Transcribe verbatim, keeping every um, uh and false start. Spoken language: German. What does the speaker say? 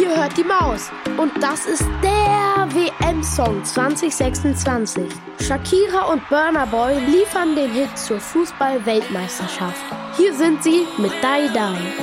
Ihr hört die Maus und das ist der W M-Song zwanzig sechsundzwanzig. Shakira und Burna Boy liefern den Hit zur Fußball-Weltmeisterschaft. Hier sind sie mit Die Die.